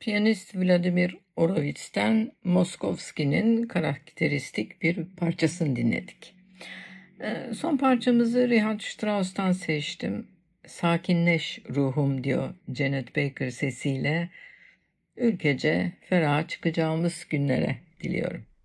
Piyanist Vladimir Horowitz'ten Moskovski'nin karakteristik bir parçasını dinledik. Son parçamızı Richard Strauss'tan seçtim. Sakinleş ruhum diyor Janet Baker sesiyle. Ülkece feraha çıkacağımız günlere diliyorum.